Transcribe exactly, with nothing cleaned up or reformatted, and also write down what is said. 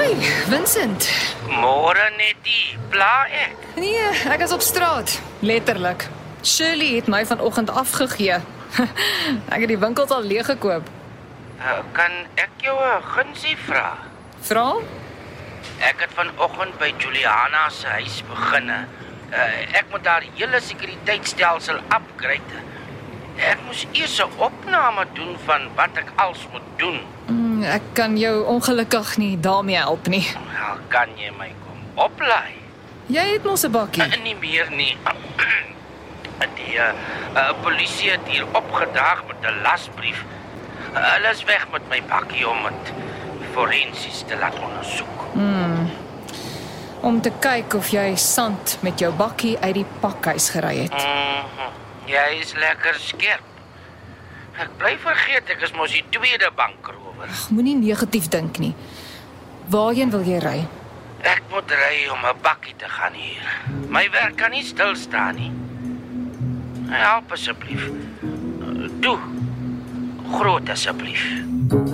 Hi, Vincent. Môre net die, pla ek. Nee, ek is op straat. Letterlik. Shirley het my vanoggend afgegee. Ek het die winkels al leeg gekoop. Uh, kan ek jou 'n gunsie vra? Vra? Ek het vanoggend by Juliana se huis beginne. Uh, ek moet daar die hele sekuriteitstelsel upgrade. Ek moes eers 'n opname doen van wat ek als moet doen. Mm, ek kan jou ongelukkig nie daarmee help nie. Wel, kan jy my kom oplaai? Jy het mos 'n bakkie. Uh, nie meer nie. Die uh, uh, polisie het hier opgedaag met 'n lasbrief. Uh, hulle is weg met my bakkie om dit forensies te laat ondersoek. Hmm. Om te kyk of jy sand met jou bakkie uit die pakhuis gery het. Mm-hmm. Jy is lekker skerp. Ek bly vergeet ek is mos die tweede bankrower. Ag, moenie negatief dink nie. Waarheen wil jy ry? Ek moet ry om 'n bakkie te gaan hier. My werk kan nie stil staan nie. Help asseblief. Toe. Groot asseblief.